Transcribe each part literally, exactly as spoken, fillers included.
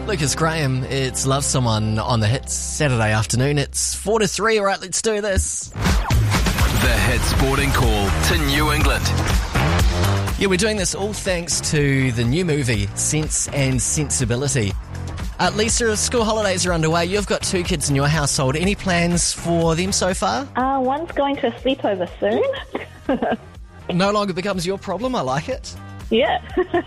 Lucas Graham, it's Love Someone on the Hits Saturday afternoon. It's four to three. All right, let's do this. The Hit Sporting Call to New England. Yeah, we're doing this all thanks to the new movie, Sense and Sensibility. Uh, Lisa, school holidays are underway. You've got two kids in your household. Any plans for them so far? Uh, one's going to a sleepover soon. No longer becomes your problem. I like it. Yeah.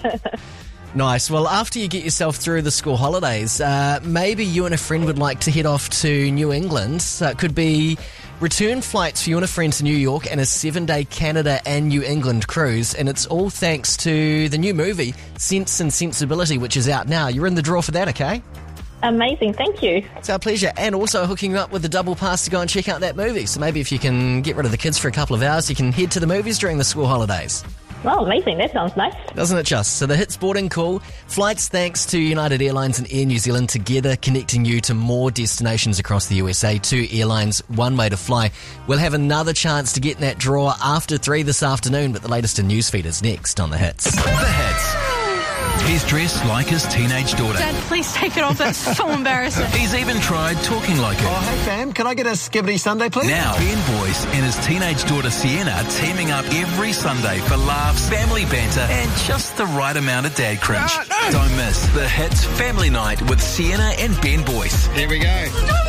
Nice. Well, after you get yourself through the school holidays, uh, maybe you and a friend would like to head off to New England. Uh, it could be return flights for you and a friend to New York and a seven-day Canada and New England cruise. And it's all thanks to the new movie, Sense and Sensibility, which is out now. You're in the draw for that, okay? Amazing. Thank you. It's our pleasure. And also hooking you up with a double pass to go and check out that movie. So maybe if you can get rid of the kids for a couple of hours, you can head to the movies during the school holidays. Oh, amazing. That sounds nice. Doesn't it just? So the Hit Sporting Call, flights thanks to United Airlines and Air New Zealand together, connecting you to more destinations across the U S A. Two airlines, one way to fly. We'll have another chance to get in that draw after three this afternoon, but the latest in newsfeed is next on The Hits. The Hits. He's dressed like his teenage daughter. Dad, please take it off. That's so embarrassing. He's even tried talking like her. Oh, hey, fam, can I get a skibbity Sunday, please? Now, Ben Boyce and his teenage daughter Sienna are teaming up every Sunday for laughs, family banter, and just the right amount of dad cringe. Ah, no. Don't miss The Hits Family Night with Sienna and Ben Boyce. Here we go.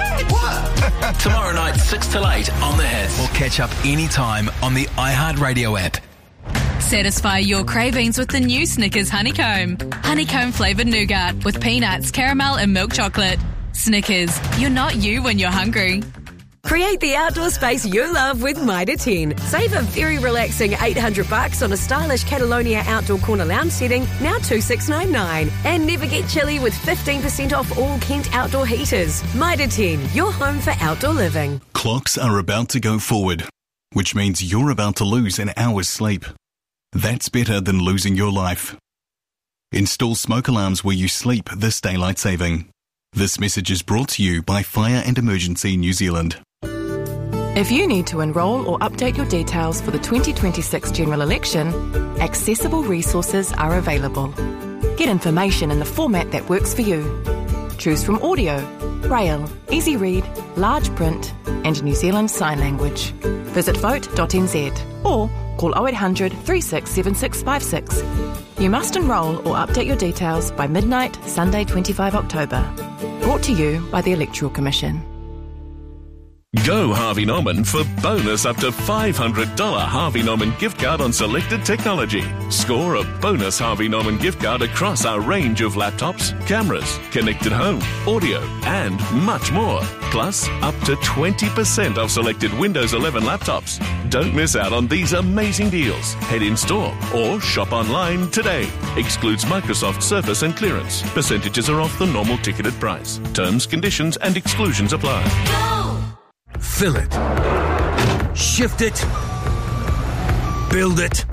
What? Tomorrow night, six till eight on The Hits. Or catch up anytime on the iHeartRadio app. Satisfy your cravings with the new Snickers Honeycomb. Honeycomb flavoured nougat with peanuts, caramel and milk chocolate. Snickers, you're not you when you're hungry. Create the outdoor space you love with Mitre ten. Save a very relaxing eight hundred bucks on a stylish Catalonia outdoor corner lounge setting, now two thousand six hundred ninety-nine dollars. And never get chilly with fifteen percent off all Kent outdoor heaters. Mitre ten, your home for outdoor living. Clocks are about to go forward, which means you're about to lose an hour's sleep. That's better than losing your life. Install smoke alarms where you sleep this daylight saving. This message is brought to you by Fire and Emergency New Zealand. If you need to enrol or update your details for the twenty twenty-six general election, accessible resources are available. Get information in the format that works for you. Choose from audio, braille, easy read, large print, and New Zealand Sign Language. Visit vote dot n z or call oh eight hundred, three six seven six five six. You must enrol or update your details by midnight, Sunday, the twenty-fifth of October. Brought to you by the Electoral Commission. Go Harvey Norman for bonus up to five hundred dollars Harvey Norman gift card on selected technology. Score a bonus Harvey Norman gift card across our range of laptops, cameras, connected home, audio, and much more. Plus, up to twenty percent off selected Windows eleven laptops. Don't miss out on these amazing deals. Head in store or shop online today. Excludes Microsoft Surface and clearance. Percentages are off the normal ticketed price. Terms, conditions, and exclusions apply. Go! Fill it. Shift it. Build it.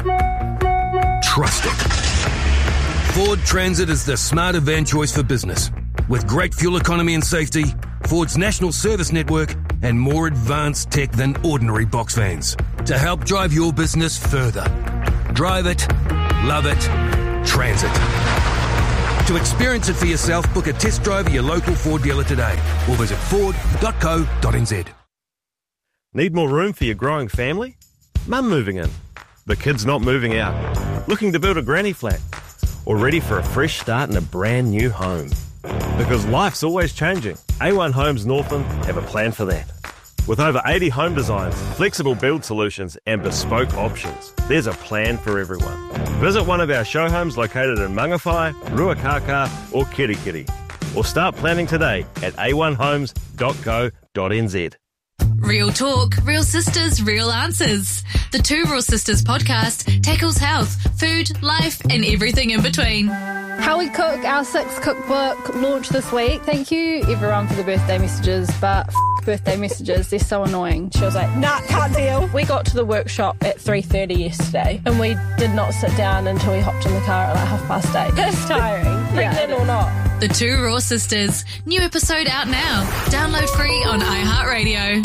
Trust it. Ford Transit is the smarter van choice for business. With great fuel economy and safety, Ford's national service network, and more advanced tech than ordinary box vans to help drive your business further. Drive it. Love it. Transit. To experience it for yourself, book a test drive at your local Ford dealer today or visit ford dot co dot n z. Need more room for your growing family? Mum moving in. The kids not moving out. Looking to build a granny flat. Or ready for a fresh start in a brand new home. Because life's always changing. A one Homes Northland have a plan for that. With over eighty home designs, flexible build solutions and bespoke options, there's a plan for everyone. Visit one of our show homes located in Mangawhai, Ruakaka or Kirikiri. Or start planning today at a one homes dot co dot n z. Real talk, real sisters, real answers. The Two Real Sisters podcast tackles health, food, life, and everything in between. How We Cook, our sixth cookbook, launched this week. Thank you, everyone, for the birthday messages, but f- birthday messages, they're so annoying. She was like, nah, can't deal. We got to the workshop at three thirty yesterday, and we did not sit down until we hopped in the car at like half past eight. It's tiring, pregnant yeah, or not. The Two Raw Sisters, new episode out now. Download free on iHeartRadio.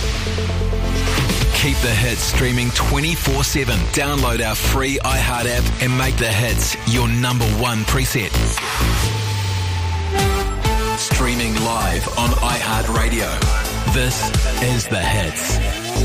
Keep the hits streaming twenty-four seven. Download our free iHeart app and make the hits your number one preset. streaming live on iHeartRadio. This is The Hits.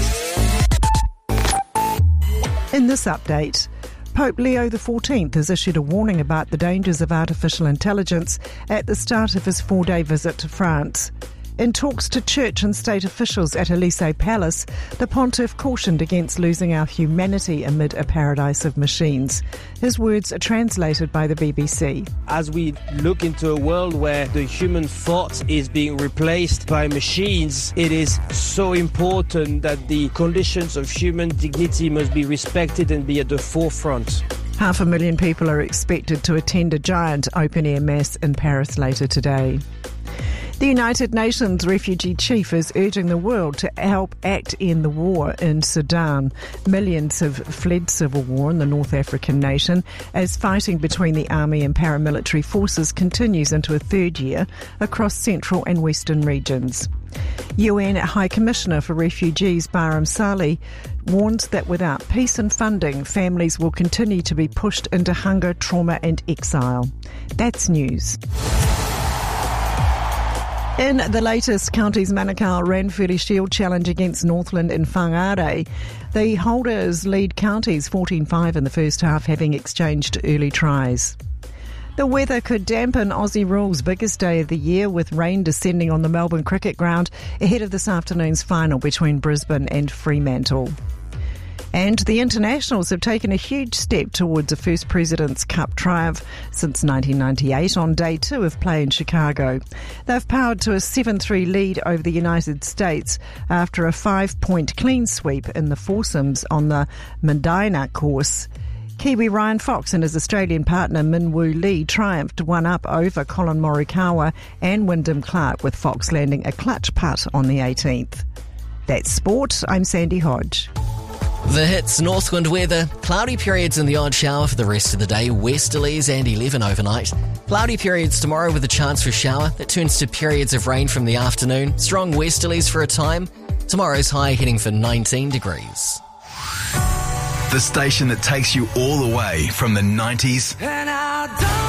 In this update, Pope Leo the fourteenth has issued a warning about the dangers of artificial intelligence at the start of his four-day visit to France. In talks to church and state officials at Elysee Palace, the pontiff cautioned against losing our humanity amid a paradise of machines. His words are translated by the B B C. As we look into a world where the human thought is being replaced by machines, it is so important that the conditions of human dignity must be respected and be at the forefront. Half a million people are expected to attend a giant open-air mass in Paris later today. The United Nations refugee chief is urging the world to help act end the war in Sudan. Millions have fled civil war in the North African nation as fighting between the army and paramilitary forces continues into a third year across central and western regions. U N High Commissioner for Refugees Barham Salih warns that without peace and funding, families will continue to be pushed into hunger, trauma and exile. That's news. In the latest Counties Manukau Ranfurly Shield Challenge against Northland and Whangarei, the holders lead counties fourteen five in the first half, having exchanged early tries. The weather could dampen Aussie Rules' biggest day of the year, with rain descending on the Melbourne Cricket Ground ahead of this afternoon's final between Brisbane and Fremantle. And the Internationals have taken a huge step towards a First President's Cup triumph since nineteen ninety-eight on day two of play in Chicago. They've powered to a seven three lead over the United States after a five-point clean sweep in the foursomes on the Medina course. Kiwi Ryan Fox and his Australian partner Min Woo Lee triumphed one up over Colin Morikawa and Wyndham Clark, with Fox landing a clutch putt on the eighteenth. That's sport. I'm Sandy Hodge. The Hits Northwind weather. Cloudy periods and the odd shower for the rest of the day. Westerlies and eleven overnight. Cloudy periods tomorrow with a chance for a shower. That turns to periods of rain from the afternoon. Strong westerlies for a time. Tomorrow's high heading for nineteen degrees. The station that takes you all the way from the nineties And I don't